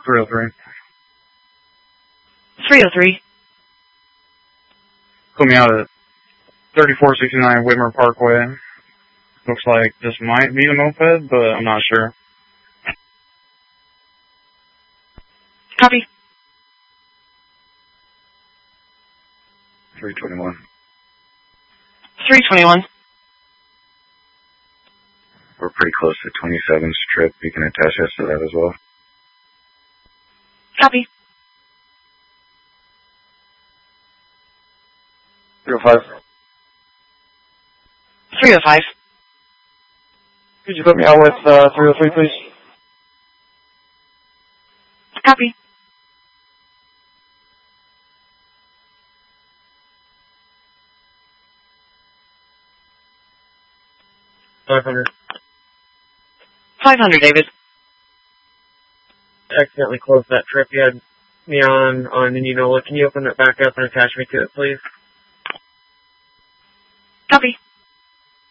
303. 303. Put me out at 3469 Whitmer Parkway. Looks like this might be the moped, but I'm not sure. Copy. 321. 321. We're pretty close to 27th Strip. You can attach us to that as well. Copy. 305. 305. Could you put me out with 303, please? Copy. 500. 500, David. Accidentally closed that trip you had me on Indianola. Can you open it back up and attach me to it, please? Copy.